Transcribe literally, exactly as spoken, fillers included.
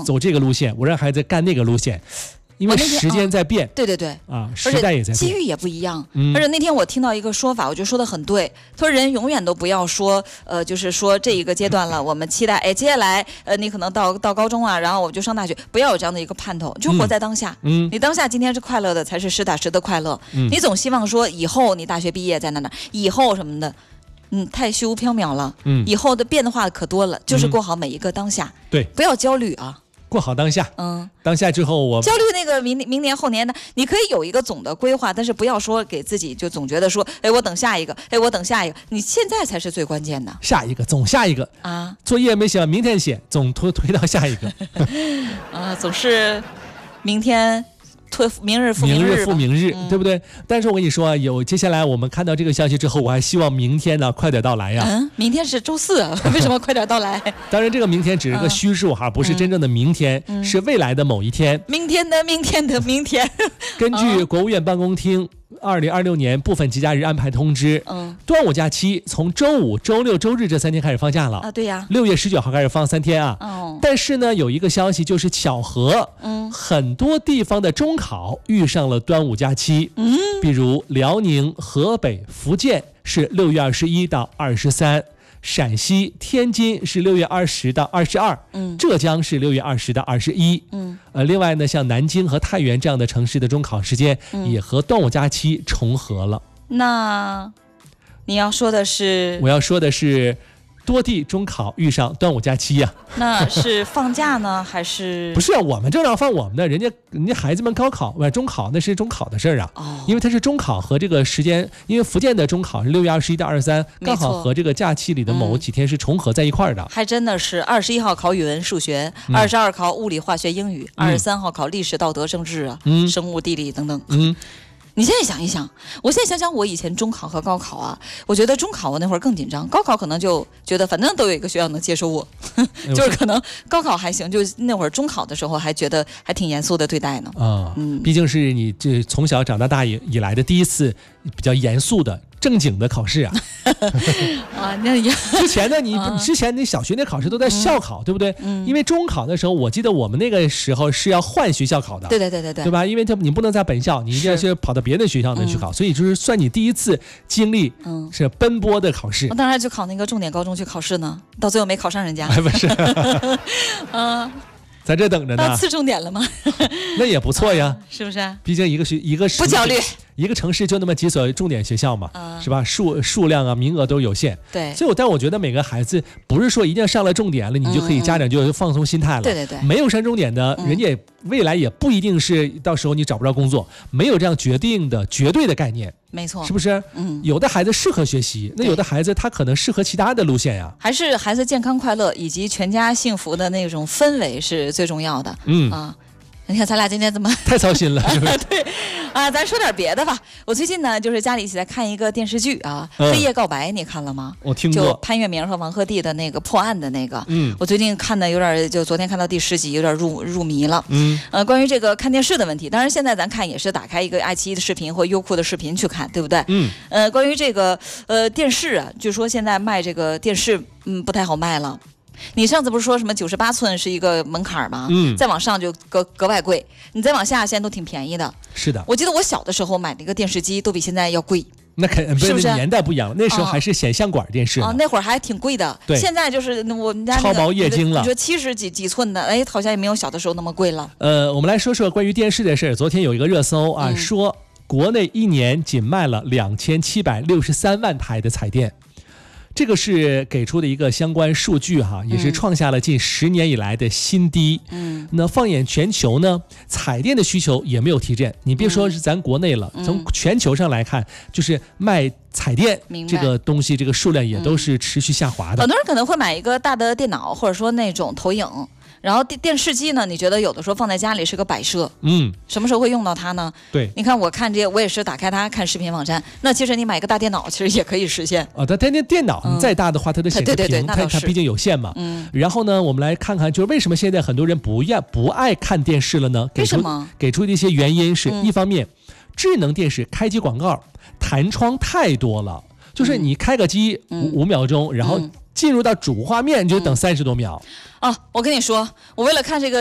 走这个路线，我让孩子干那个路线。因为时间在变， 对对对啊，时代也在变， 机遇也不一样。嗯、而且那天我听到一个说法，我觉得说的很对。他说人永远都不要说，呃，就是说这一个阶段了，我们期待，哎，接下来，呃，你可能到到高中啊，然后我就上大学，不要有这样的一个盼头，就活在当下。嗯，你当下今天是快乐的，才是实打实的快乐。嗯，你总希望说以后你大学毕业在哪哪，以后什么的。嗯，太虚无缥缈了。嗯，以后的变化可多了，就是过好每一个当下。嗯、 对， 不要焦虑啊。 过好当下，嗯，当下之后我焦虑那个明明年后年的，你可以有一个总的规划，但是不要说给自己就总觉得说，哎，我等下一个，哎，我等下一个，你现在才是最关键的。 下一个，总下一个啊，作业没写完，明天写，总推推到下一个， 啊，总是明天。推明日复明日， 明日复明日，嗯、对不对？但是我跟你说，有接下来我们看到这个消息之后，我还希望明天呢快点到来呀。 嗯，明天是周四，啊，为什么快点到来？ 当然，这个明天只是个虚数哈，嗯、不是真正的明天，嗯、是未来的某一天。 明天的明天的明天。 根据国务院办公厅二零二六年部分节假日安排通知，嗯，端午假期从周五、周六、周日这三天开始放假了啊， 对呀， 六月十九号开始放三天啊。哦，但是呢，有一个消息就是巧合，嗯，很多地方的中考遇上了端午假期，嗯，比如辽宁、河北、福建是六月二十一到二十三。陕西、天津是六月二十到二十二，嗯，浙江是六月二十到二十一，嗯，呃，另外呢，像南京和太原这样的城市的中考时间也和端午假期重合了。 嗯、那你要说的是？ 我要说的是。多地中考遇上端午假期呀、 啊，那是放假呢还是？ 不是啊，我们正常放我们的，人家人家孩子们高考不中考那是中考的事儿啊。哦，因为它是中考和这个时间，因为福建的中考是六月二十一到二十三，刚好和这个假期里的某几天是重合在一块儿的。嗯、 还真的是二十一号考语文、数学，二十二考物理、化学、英语，二十三号考历史、道德、政治啊，嗯、生物、地理等等。嗯。你现在想一想，我现在想想我以前中考和高考啊，我觉得中考我那会儿更紧张，高考可能就觉得反正都有一个学校能接受我，就是可能高考还行，就那会儿中考的时候还觉得还挺严肃的对待呢。啊，嗯， 毕竟是你这从小长到大以以来的第一次比较严肃的正经的考试啊。 啊，那之前呢，你、啊、之前你小学那考试都在校考，嗯、对不对？嗯。因为中考的时候，我记得我们那个时候是要换学校考的。 对对对对对。 对吧？因为它你不能在本校，你一定要去跑到别的学校那去考，嗯、所以就是算你第一次经历是奔波的考试。 我当然就考那个重点高中去考试呢，到最后没考上人家。 哎，不是。啊。在这等着呢， 到次重点了吗？ 那也不错呀， 啊、是不是、啊？ 毕竟一个学一个不焦虑， 一个城市就那么几所重点学校嘛，啊、是吧？数数量啊，名额都有限。 对， 所以我但我觉得每个孩子不是说一定要上了重点了，你就可以家长就放松心态了。 对对对， 没有上重点的，人家也未来也不一定是到时候你找不着工作，没有这样决定的绝对的概念。 没错， 是不是？嗯，有的孩子适合学习，那有的孩子他可能适合其他的路线呀。 还是孩子健康快乐以及全家幸福的那种氛围是最重要的。嗯啊，你看咱俩今天怎么太操心了，是不是？ 对啊，咱说点别的吧。我最近呢，就是家里一起在看一个电视剧啊，嗯《黑夜告白》，你看了吗？ 我听过， 就潘粤明和王鹤棣的那个破案的那个。嗯，我最近看的有点，就昨天看到第十集，有点入入迷了。嗯，呃，关于这个看电视的问题，当然现在咱看也是打开一个爱奇艺的视频或优酷的视频去看，对不对？嗯，呃，关于这个呃电视啊，据说现在卖这个电视，嗯，不太好卖了。你上次不是说什么九十八寸是一个门槛吗？嗯，再往上就格格外贵，你再往下现在都挺便宜的。 是的， 我记得我小的时候买那个电视机都比现在要贵。 那肯不是年代不一样了，那时候还是显像管电视啊， 那会儿还挺贵的。 对， 现在就是我们家、那个、超薄液晶了。 你说七十几几寸的，哎，好像也没有小的时候那么贵了。 呃，我们来说说关于电视的事。昨天有一个热搜啊，嗯、说国内一年仅卖了两千七百六十三万台的彩电。这个是给出的一个相关数据哈，也是创下了近十年以来的新低。嗯，那放眼全球呢，彩电的需求也没有提振。你别说是咱国内了，嗯、从全球上来看，就是卖彩电这个东西，这个数量也都是持续下滑的。 很多人可能会买一个大的电脑，或者说那种投影。然后电电视机呢？你觉得有的时候放在家里是个摆设，嗯，什么时候会用到它呢？ 对， 你看我看这些，我也是打开它看视频网站。那其实你买一个大电脑，其实也可以实现啊。但但那电脑你再大的话，它的显示屏它它毕竟有限嘛。嗯。然后呢，我们来看看，就是为什么现在很多人不要不爱看电视了呢？ 为什么？ 给出的一些原因是、嗯、一方面，智能电视开机广告弹窗太多了，就是你开个机五、嗯、秒钟，然后进入到主画面就等三十多秒。 啊，我跟你说，我为了看这个。